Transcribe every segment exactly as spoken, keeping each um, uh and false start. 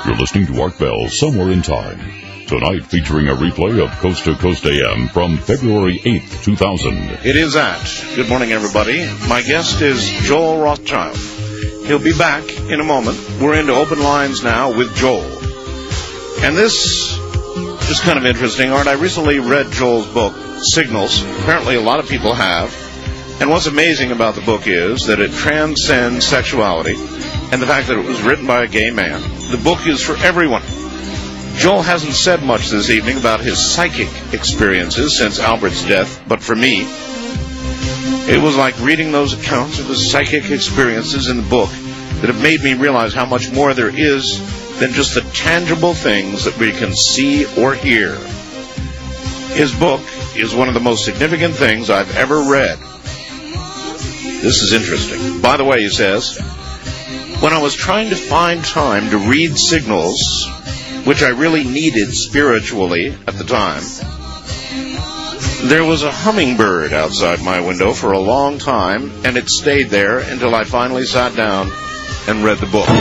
You're listening to Art Bell, Somewhere in Time. Tonight featuring a replay of Coast to Coast A M from February eighth, two thousand. It is that. Good morning, everybody. My guest is Joel Rothschild. He'll be back in a moment. We're into open lines now with Joel. And this is kind of interesting, Art. I recently read Joel's book, Signals. Apparently a lot of people have. And what's amazing about the book is that it transcends sexuality and the fact that it was written by a gay man. The book is for everyone. Joel hasn't said much this evening about his psychic experiences since Albert's death, but for me, it was like reading those accounts of his psychic experiences in the book that have made me realize how much more there is than just the tangible things that we can see or hear. His book is one of the most significant things I've ever read. This is interesting. By the way, he says, when I was trying to find time to read Signals, which I really needed spiritually at the time, there was a hummingbird outside my window for a long time, and it stayed there until I finally sat down and read the book.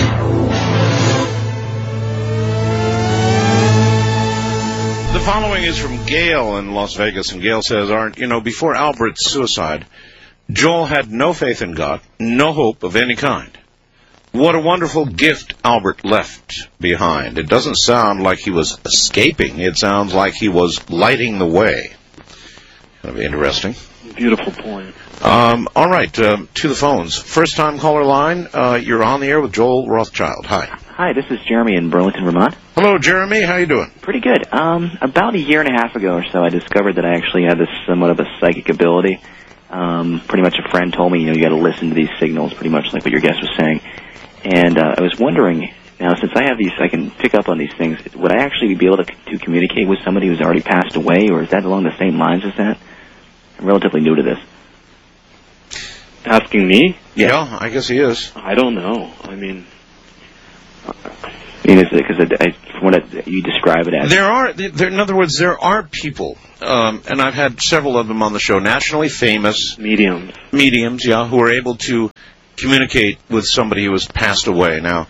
The following is from Gail in Las Vegas, and Gail says, Art, you know, before Albert's suicide, Joel had no faith in God, no hope of any kind. What a wonderful gift Albert left behind. It doesn't sound like he was escaping. It sounds like he was lighting the way. That'll be interesting. Beautiful point. Um, all right, um, to the phones. First-time caller line, uh, you're on the air with Joel Rothschild. Hi. Hi, this is Jeremy in Burlington, Vermont. Hello, Jeremy. How you doing? Pretty good. Um, about a year and a half ago or so, I discovered that I actually had this somewhat of a psychic ability. Um, pretty much a friend told me, you know, you got to listen to these signals, pretty much like what your guest was saying. And uh, I was wondering, now, since I have these, I can pick up on these things, would I actually be able to, to communicate with somebody who's already passed away, or is that along the same lines as that? I'm relatively new to this. Asking me? Yeah, yeah, I guess he is. I don't know. I mean... I mean, is it, because from what it, you describe it as... There are, there, in other words, there are people, um, and I've had several of them on the show, nationally famous... Mediums. Mediums, yeah, who are able to communicate with somebody who has passed away. Now,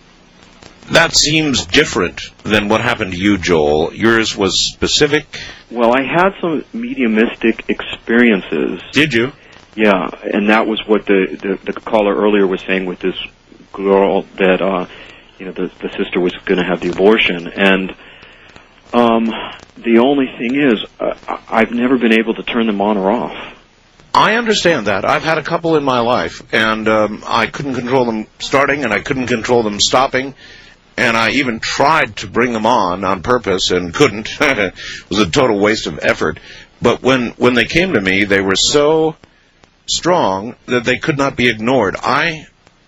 that seems different than what happened to you, Joel. Yours was specific? Well, I had some mediumistic experiences. Did you? Yeah, and that was what the, the, the caller earlier was saying with this girl that, uh, you know, the, the sister was going to have the abortion. And um, the only thing is, uh, I've never been able to turn them on or off. I understand that. I've had a couple in my life, and um, I couldn't control them starting, and I couldn't control them stopping, and I even tried to bring them on on purpose and couldn't. It was a total waste of effort. But when, when they came to me, they were so strong that they could not be ignored. I,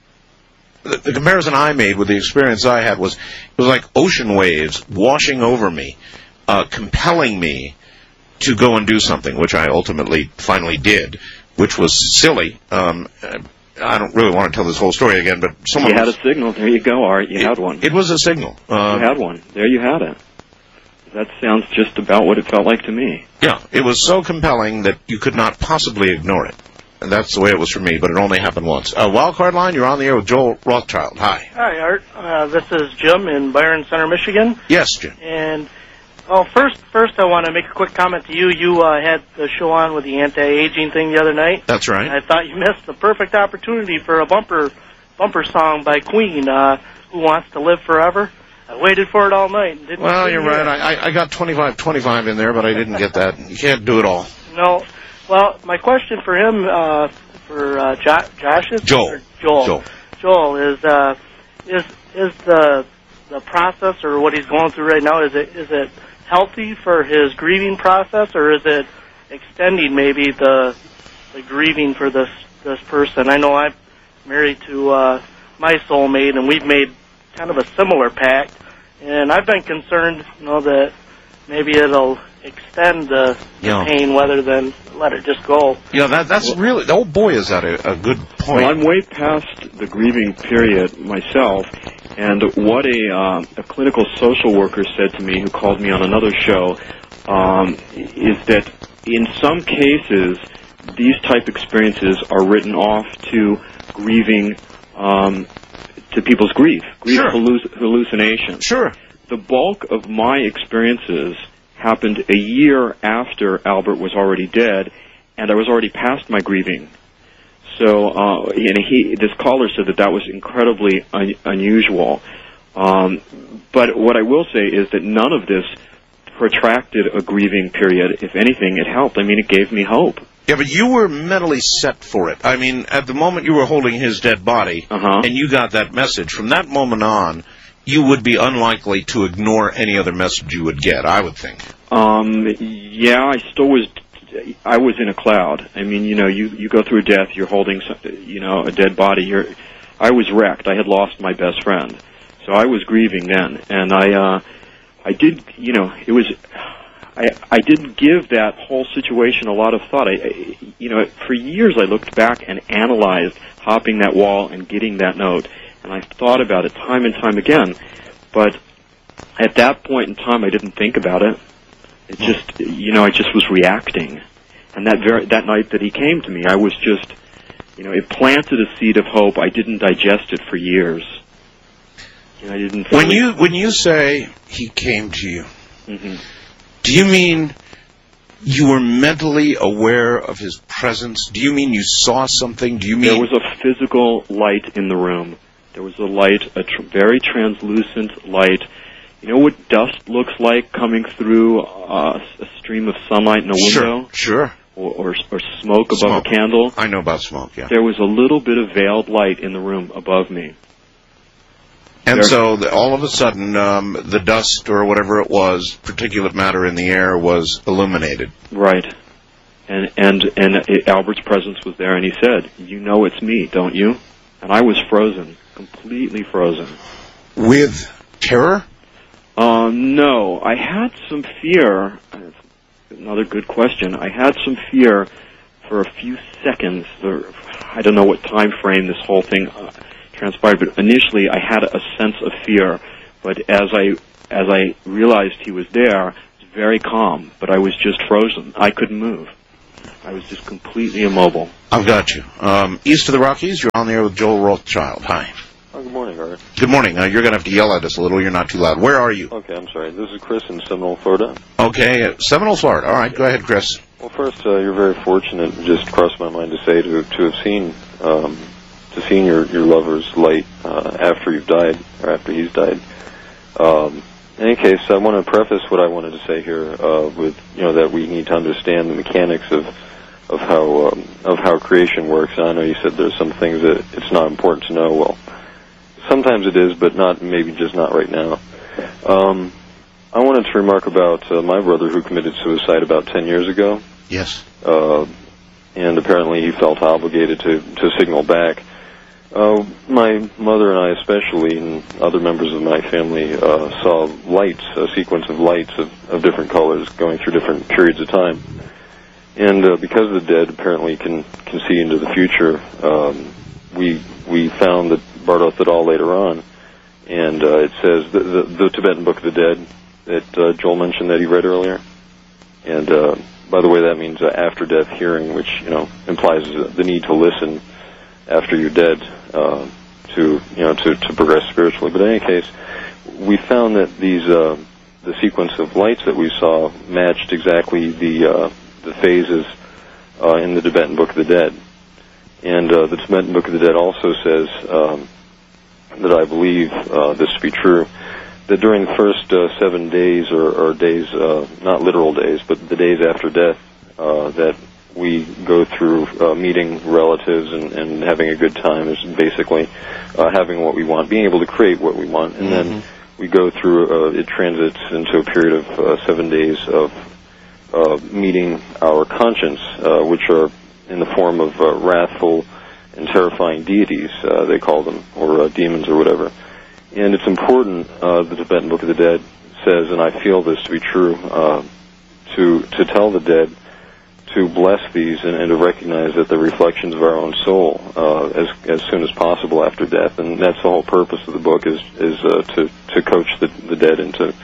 the, the comparison I made with the experience I had was, it was like ocean waves washing over me, uh, compelling me to go and do something, which I ultimately finally did, which was silly. Um, I don't really want to tell this whole story again, but someone... You had was, a signal. There you go, Art. You it, had one. It was a signal. Uh, you had one. There you had it. That sounds just about what it felt like to me. Yeah, it was so compelling that you could not possibly ignore it. And that's the way it was for me, but it only happened once. Uh, Wildcard Line, you're on the air with Joel Rothschild. Hi. Hi, Art. Uh, this is Jim in Byron Center, Michigan. Yes, Jim. And... Well, first, first I want to make a quick comment to you. You uh, had the show on with the anti-aging thing the other night. That's right. I thought you missed the perfect opportunity for a bumper bumper song by Queen, uh, Who Wants to Live Forever. I waited for it all night. And didn't well, you're right. I, I got twenty-five twenty-five in there, but I didn't get that. You can't do it all. No. Well, my question for him, uh, for uh, jo- Josh is... Joel. Joel. Joel. Joel, is, uh, is, is the, the process or what he's going through right now, is it is it... healthy for his grieving process, or is it extending maybe the the grieving for this this person? I know I'm married to uh, my soulmate, and we've made kind of a similar pact, and I've been concerned, you know, that maybe it'll extend the, the yeah. pain rather than let it just go. Yeah, that that's well, really. Oh boy, is that a, a good point. Well, I'm way past the grieving period myself. And what a, uh, a clinical social worker said to me, who called me on another show, um, is that in some cases, these type experiences are written off to grieving um, to people's grief, grief Sure. halluc- hallucination. Sure. The bulk of my experiences happened a year after Albert was already dead, and I was already past my grieving. So, uh, and he, this caller said that that was incredibly un- unusual. Um, but what I will say is that none of this protracted a grieving period. If anything, it helped. I mean, it gave me hope. Yeah, but you were mentally set for it. I mean, at the moment you were holding his dead body, Uh-huh. and you got that message, from that moment on, you would be unlikely to ignore any other message you would get, I would think. Um, yeah, I still was, I was in a cloud. I mean, you know, you, you go through a death, you're holding, some- you know, a dead body, you're, I was wrecked. I had lost my best friend. So I was grieving then, and I, uh, I did, you know, it was, I, I didn't give that whole situation a lot of thought. I, I, you know, for years I looked back and analyzed hopping that wall and getting that note, and I thought about it time and time again. But at that point in time, I didn't think about it. It just, you know, I just was reacting. And that very that night that he came to me, I was just, you know, it planted a seed of hope. I didn't digest it for years. You know, I didn't. When you when you say he came to you, Mm-hmm. do you mean you were mentally aware of his presence? Do you mean you saw something? Do you mean There was a physical light in the room. There was a light, a tr- very translucent light. You know what dust looks like coming through uh, a stream of sunlight in a window? Sure, sure. Or, or, or smoke above Smoke. a candle? I know about smoke, yeah. There was a little bit of veiled light in the room above me. And There- so the, all of a sudden, um, the dust or whatever it was, particulate matter in the air, was illuminated. Right. And and and it, Albert's presence was there, and he said, "You know it's me, don't you?" And I was frozen, completely frozen. With terror? Um, no, I had some fear. Another good question. I had some fear for a few seconds. Or, I don't know what time frame this whole thing uh, transpired, but initially I had a sense of fear. But as I as I realized he was there, it was very calm. But I was just frozen. I couldn't move. I was just completely immobile. I've got you. Um, east of the Rockies, you're on the air with Joel Rothschild. Hi. Oh, good morning, Art. Good morning. Uh, you're going to have to yell at us a little. You're not too loud. Where are you? Okay, I'm sorry. This is Chris in Seminole, Florida. Okay, uh, Seminole, Florida. All right, go ahead, Chris. Well, first, uh, you're very fortunate. It just crossed my mind to say to to have seen um, to seen your your lover's light uh, after you've died or after he's died. Um, in any case, I want to preface what I wanted to say here uh, with you know that we need to understand the mechanics of of how um, of how creation works. And I know you said there's some things that it's not important to know. Well, sometimes it is, but not maybe just not right now. Um, I wanted to remark about uh, my brother who committed suicide about ten years ago. Yes. Uh, and apparently he felt obligated to, to signal back. Uh, my mother and I especially, and other members of my family, uh, saw lights, a sequence of lights of, of different colors going through different periods of time. And uh, because the dead apparently can, can see into the future, um, we we found that Bardoth et al. Later on, and uh, it says the, the, the Tibetan Book of the Dead that uh, Joel mentioned that he read earlier. And uh, by the way, that means uh, after-death hearing, which you know implies the need to listen after you're dead uh, to you know to, to progress spiritually. But in any case, we found that these uh, the sequence of lights that we saw matched exactly the uh, the phases uh, in the Tibetan Book of the Dead. And uh, the Tibetan Book of the Dead also says um, that I believe uh, this to be true, that during the first uh, seven days, or, or days, uh, not literal days, but the days after death, uh, that we go through uh, meeting relatives and, and having a good time, is basically uh, having what we want, being able to create what we want, and mm-hmm. then we go through, uh, it transits into a period of uh, seven days of uh, meeting our conscience, uh, which are in the form of uh, wrathful and terrifying deities, uh, they call them, or uh, demons or whatever. And it's important, uh, the Tibetan Book of the Dead says, and I feel this to be true, uh, to to tell the dead to bless these and, and to recognize that they're reflections of our own soul uh, as as soon as possible after death. And that's the whole purpose of the book, is is uh, to to coach the, the dead into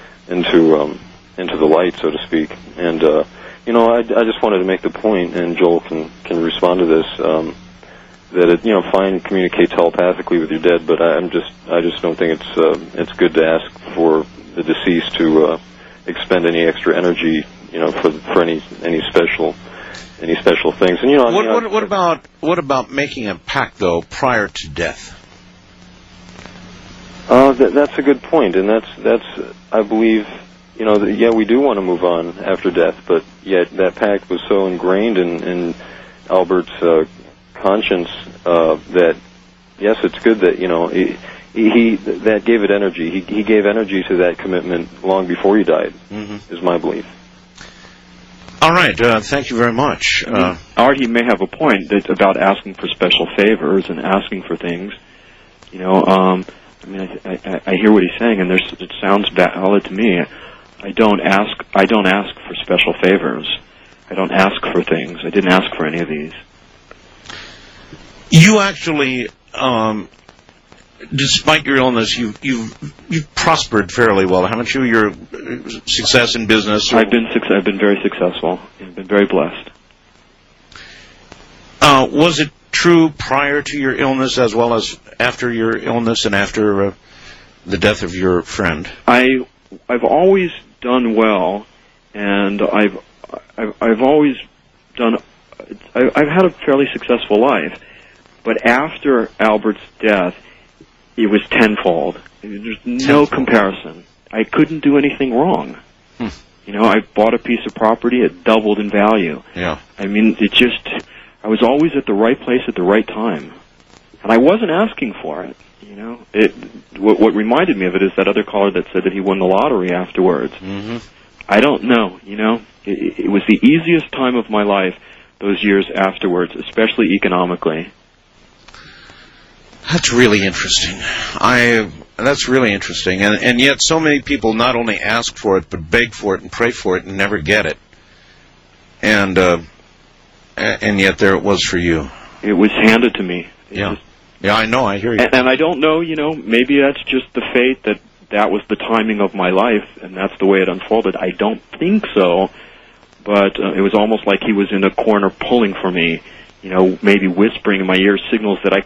into um, into the light, so to speak. And uh, you know, I, I just wanted to make the point, and Joel can can respond to this. Um, that it, you know, fine, communicate telepathically with your dead, but I'm just, I just don't think it's, uh, it's good to ask for the deceased to uh, expend any extra energy, you know, for for any any special, any special things. And you know, what, I mean, what, what about what about making a pact though prior to death? Uh, th- that's a good point, and that's that's I believe, you know, that, yeah, we do want to move on after death, but yet that pact was so ingrained in, in Albert's uh, conscience uh, that yes, it's good that, you know, he, he that gave it energy. He, he gave energy to that commitment long before he died. Mm-hmm. Is my belief. All right, uh, thank you very much. Uh, Art, he may have a point that about asking for special favors and asking for things. You know, um, I mean, I, I, I hear what he's saying, and there's, it sounds valid to me. I don't ask. I don't ask for special favors. I don't ask for things. I didn't ask for any of these. You actually, um, despite your illness, you you've you've prospered fairly well, haven't you? Your success in business. Or... I've been suc- I've been very successful. I've been very blessed. Uh, was it true prior to your illness as well as after your illness and after uh, the death of your friend? I I've always done well, and I've I've, I've always done. I, I've had a fairly successful life, but after Albert's death, it was tenfold. There's no tenfold. comparison. I couldn't do anything wrong. Hmm. You know, I bought a piece of property; it doubled in value. Yeah. I mean, it just. I was always at the right place at the right time, and I wasn't asking for it. You know, it. What, what reminded me of it is that other caller that said that he won the lottery afterwards. Mm-hmm. I don't know. You know, it, it was the easiest time of my life. Those years afterwards, especially economically. That's really interesting. I. That's really interesting, and and yet so many people not only ask for it but beg for it and pray for it and never get it. And. Uh, And yet there it was for you. It was handed to me. It yeah. was, yeah, I know. I hear you. And, and I don't know, you know, maybe that's just the fate that that was the timing of my life, and that's the way it unfolded. I don't think so, but uh, it was almost like he was in a corner pulling for me, you know, maybe whispering in my ear signals that I